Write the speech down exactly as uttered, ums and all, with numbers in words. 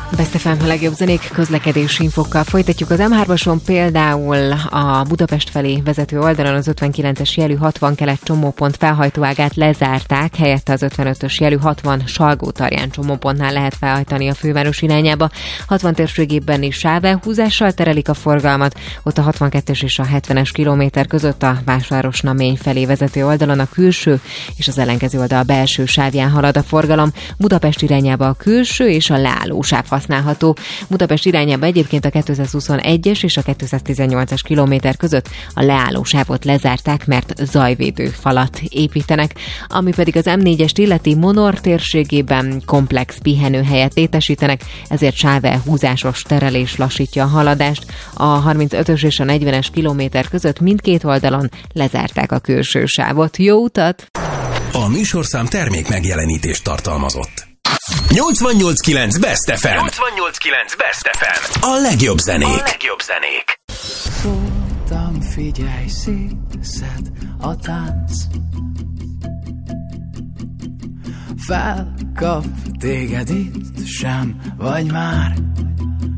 Best ef em a legjobb zenék közlekedési infokkal folytatjuk. Az em hármason például a Budapest felé vezető oldalon az ötvenkilences jelű hatvan kelet csomópont felhajtóágát lezárták, helyette az ötvenötös jelű hatvan Salgótarján csomópontnál lehet felhajtani a főváros irányába. hatvan térségében is sávelhúzással terelik a forgalmat, ott a hatvankettes és a hetvenes kilométer között a Vásárosnamény felé vezető oldalon a külső és az ellenkező oldal belső sávján halad a forgalom. Budapest irányába a külső és a leálló sáv használható. Budapest irányába egyébként a kétszázhuszonegyes és a kétszáztizennyolcas kilométer között a leálló sávot lezárták, mert zajvédő falat építenek. Ami pedig az em négyest illeti, Monor térségében komplex pihenőhelyet létesítenek, ezért sávelhúzásos terelés lassítja a haladást. A harmincötös és a negyvenes kilométer között mindkét oldalon lezárták a külső sávot. Jó utat! A műsorszám termék megjelenítést tartalmazott. nyolcvannyolc kilenc Best ef em. nyolcvannyolc kilenc Best ef em. A legjobb zenék. A legjobb zenék. Voltam, figyelj, szétszed a tánc. Felkap téged itt, sem vagy már.